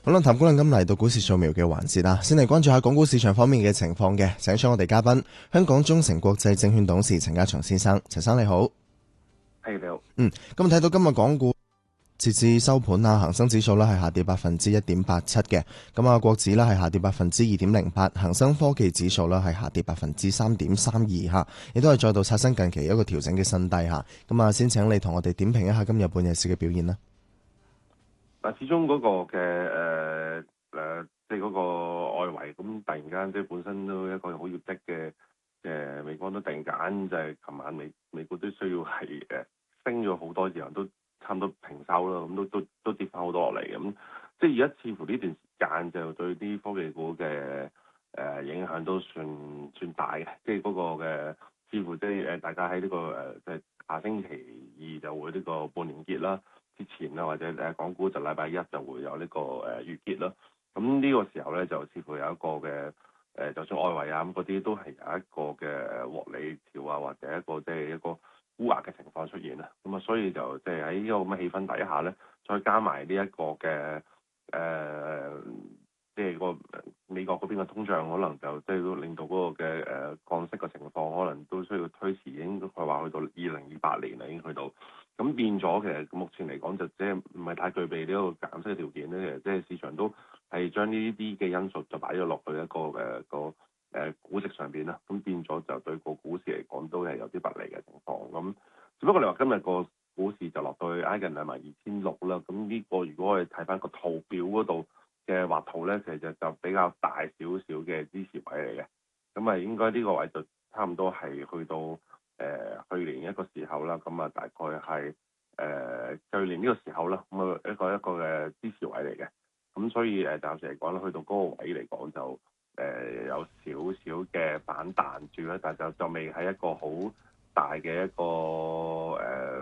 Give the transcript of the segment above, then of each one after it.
好啦，譚姑娘咁嚟到股市掃描嘅環節啦，先嚟關注下港股市場方面嘅情況嘅，請出我哋嘉賓，香港中誠國際證券董事陳家祥先生，陳生你好。 係你好。 咁睇到今日港股截至收盤啊，恒生指數咧係下跌1.87%嘅，咁啊國指咧係下跌2.08%，恒生科技指數咧係下跌3.32%吓，亦都係再度刷新近期一個調整嘅新低吓。咁啊，先請你同我哋點評一下今日半日市嘅表現啦。 嗱，始終嗰個嘅即係嗰個外圍咁突然間，即係本身都一個好業績嘅美國都突然間就係琴晚美股都需要係升咗好多，然後都差唔多平收啦，咁都跌翻好多落嚟嘅。咁即係而家似乎呢段時間就對啲科技股嘅影響都算大嘅，即係嗰個嘅似乎即係大家喺呢個即係下星期二就會呢個半年結啦。之前啦，或者港股就禮拜一就會有呢個月結啦。咁呢個時候咧，就似乎有一個嘅就算外圍啊咁嗰啲都係有一個嘅獲利調啊，或者一個即係一個沽壓嘅情況出現啦。咁啊，所以就即係喺呢個咁嘅氣氛底下咧，再加埋呢一個嘅即係個美國嗰邊嘅通脹可能就即係都令到嗰個嘅降息嘅情況可能都需要推遲，應該佢話去到2028年啦，已經去到。咁變咗其實目前嚟講就即係唔係太具備呢個減息嘅條件咧，其實即係市場都係將呢啲嘅因素就擺咗落去一個估值上邊啦。咁變咗就對個股市嚟講都係有啲不利嘅情況。咁只不過你話今日個股市就落到去挨近22,600啦。咁呢個如果我哋睇翻個圖表嗰度嘅畫圖咧，其實就比較大少少嘅支持位嚟嘅。咁啊應該呢個位就差唔多係去到去年一個時候啦，咁啊大概係去年呢個時候啦，咁啊一個嘅支持位嚟嘅。咁所以暫時嚟講咧，去到嗰個位嚟講就有少少嘅反彈住咧，但就未係一個好大嘅一個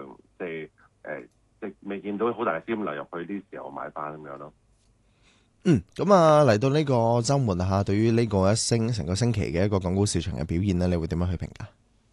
即係未見到好大嘅資金流入去呢時候買翻咁樣咯。 咁啊嚟到呢個週末啊，對於呢個成個星期嘅一個港股市場嘅表現咧，你會點樣去評價？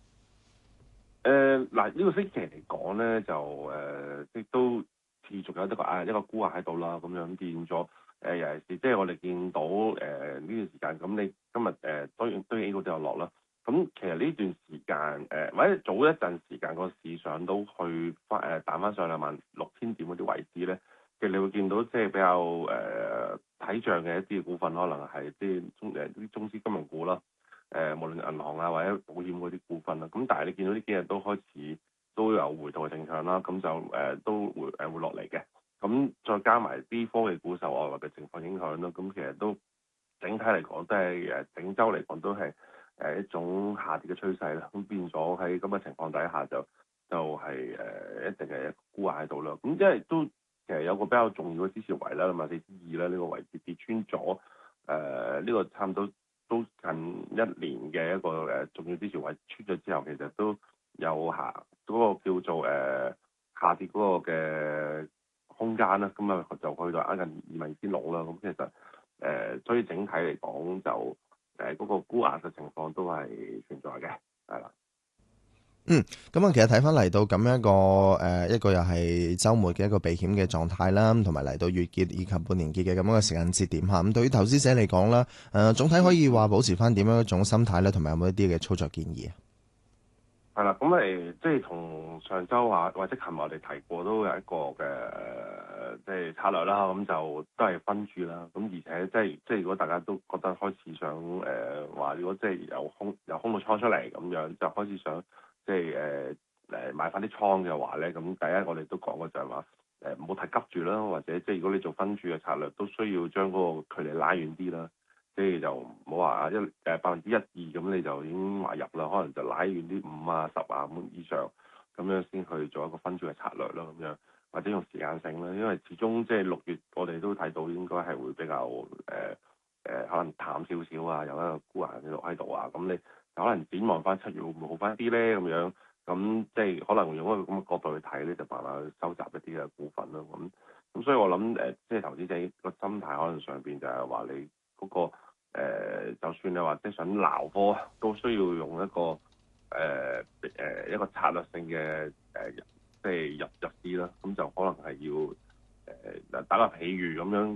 嗱，呢個星期嚟講咧，就即都持續有一個沽壓喺度啦，咁樣變咗尤其是即係我哋見到呢段時間，咁你今日當然 A 股都有落啦。咁其實呢段時間或者早一陣時間個市場都去翻彈翻上26,000點嗰啲位置咧，其實你會見到即係比較睇漲嘅一啲股份，可能係啲中資金融股啦。無論銀行啊或者保險嗰啲股份啦，咁但係你見到呢幾日都開始都有回吐嘅跡象啦，咁就都會落嚟嘅。咁再加埋啲科技股受外圍嘅情況影響啦，咁其實都整體嚟講都係整週嚟講都係一種下跌嘅趨勢啦。咁變咗喺咁嘅情況底下就係一定係一個沽壓喺度啦。咁因為都其實有個比較重要嘅支持位啦，24,200啦，呢個位置跌穿咗呢個差唔多。都近一年嘅一個重要支持位出咗之後，其實都有嗰個叫做下跌嗰個嘅空間啦。咁啊就去到挨近22,600啦。咁其實所以整體嚟講就嗰個沽壓嘅情況都係存在嘅，係啦。 咁啊，其實睇翻嚟到咁樣一個又係週末嘅一個避險嘅狀態啦，同埋嚟到月結以及半年結嘅咁樣嘅時間節點嚇。咁對於投資者嚟講啦，總體可以話保持翻點樣一種心態咧，同埋有冇一啲嘅操作建議啊？ 係啦，咁即係同上週或者琴日我哋提過都有一個嘅即係策略啦。咁就都係分注啦。咁而且即係如果大家都覺得開始想話，如果即係由空到倉出嚟咁樣，就開始想即係買翻啲倉嘅話咧，咁第一我哋都講過就係話唔好太急住啦，或者即係如果你做分注嘅策略，都需要將嗰個距離拉遠啲啦。即係就唔好話1%、2%咁你就已經買入啦，可能就拉遠啲5啊、10啊咁以上，咁樣先去做一個分注嘅策略啦，咁樣或者用時間性啦，因為始終即係6月我哋都睇到應該係會比較可能淡少少啊，有一個沽壓喺度啊，咁你可能展望翻7月會唔會好翻啲咧？咁樣咁即係可能用一個咁嘅角度去睇咧，就慢慢去收集一啲嘅股份啦。咁所以我諗即係投資者個心態可能上邊就係話你嗰個。就算你話即係想撈波，都需要用一個一個策略性嘅即係入市啦。咁就可能係要打個譬如咁樣。